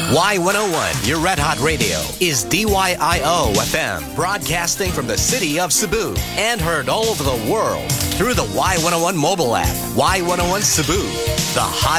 Y101, your Red Hot Radio, is DYIO FM, broadcasting from the city of Cebu and heard all over the world through the Y101 mobile app. Y101 Cebu, the hot